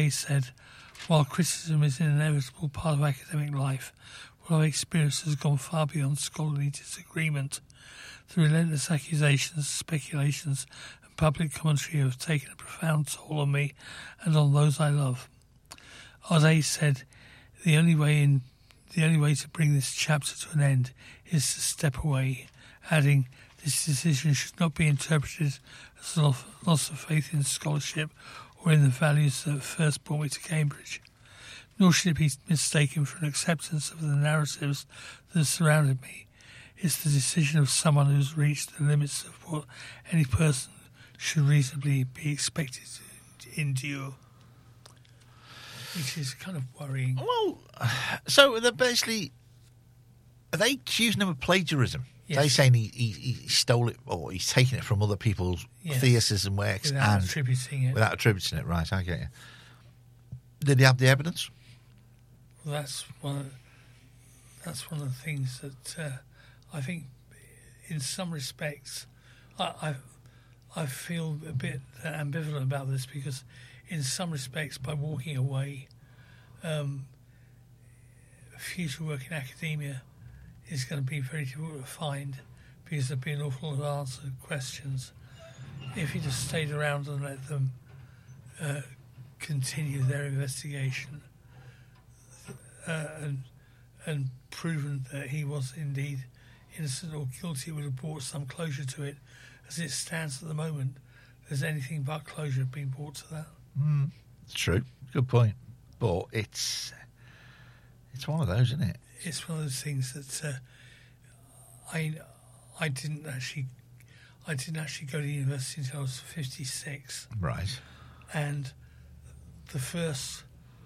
Hay said, while criticism is an inevitable part of academic life, what I've experienced has gone far beyond scholarly disagreement. The relentless accusations, speculations, and public commentary have taken a profound toll on me and on those I love. As Hay said, the only way to bring this chapter to an end is to step away, adding, this decision should not be interpreted as a loss of faith in scholarship or in the values that first brought me to Cambridge, nor should it be mistaken for an acceptance of the narratives that surrounded me. It's the decision of someone who's reached the limits of what any person should reasonably be expected to endure. Which is kind of worrying. Well, so they're basically... Are they accusing him of plagiarism? Yes. Are they saying he stole it, or he's taking it from other people's theses and works without attributing it. Without attributing it, right, I get you. Did he have the evidence? Well, that's one of the things that I think, in some respects, I feel a bit ambivalent about this, because in some respects, by walking away, future work in academia is going to be very difficult to find, because there'll be an awful lot of unanswered questions. If he just stayed around and let them continue their investigation and proven that he was indeed innocent or guilty, would have brought some closure to it. As it stands at the moment, there's anything but closure being brought to that. It's true. Good point. But it's one of those, isn't it? It's one of those things that I didn't actually go to university until I was 56. Right. And the first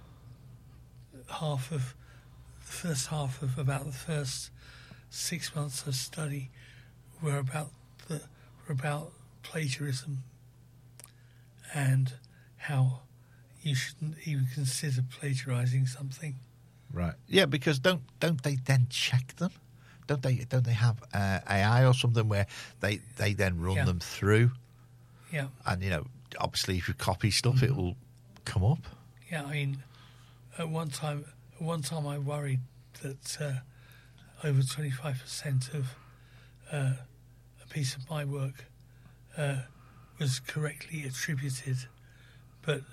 half of about the first 6 months of study were about plagiarism and how you shouldn't even consider plagiarising something. Right. Yeah, because don't they then check them? Don't they have AI or something where they then run them through? Yeah. And obviously, if you copy stuff, it will come up. Yeah, I mean, at one time I worried that over 25% of a piece of my work was correctly attributed, but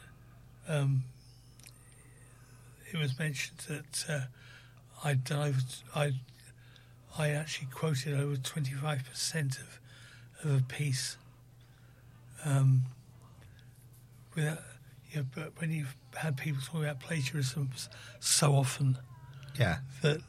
it was mentioned that I actually quoted over 25% of a piece. But when you've had people talking about plagiarism so often, that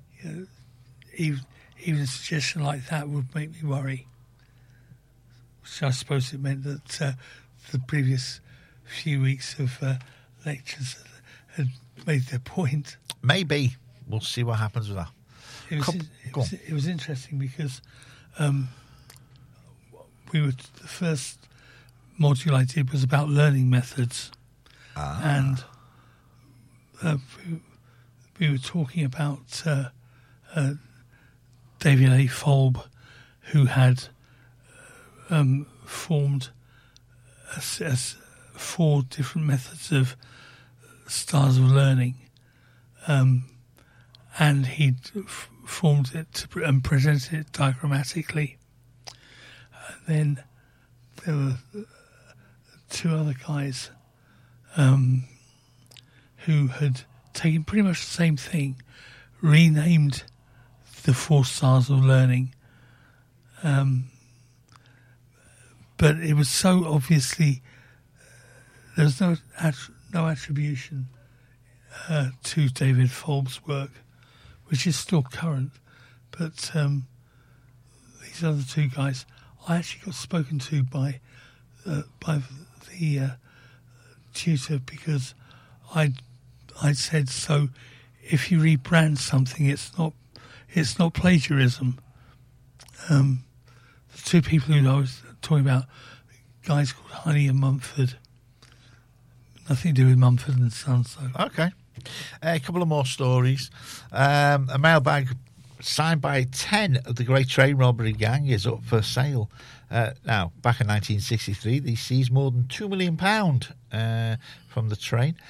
even a suggestion like that would make me worry. So I suppose it meant that the previous few weeks of lectures had made their point. Maybe. We'll see what happens with that. It was interesting because the first module I did was about learning methods. And we were talking about David A. Folb, who had formed 4 different methods of styles of learning, and he'd formed it and presented it diagrammatically. Then there were 2 other guys who had taken pretty much the same thing, renamed the 4 styles of learning, but it was so obviously there was no attribution to David Folb's work, which is still current. But these other 2 guys, I actually got spoken to by the tutor, because I said, so if you rebrand something, it's not plagiarism. The 2 people who I was talking about, guys called Honey and Mumford. Nothing to do with Mumford and Sons, though. Okay. A couple of more stories. A mailbag signed by 10 of the Great Train Robbery Gang is up for sale. Now, back in 1963, they seized more than £2 million from the train.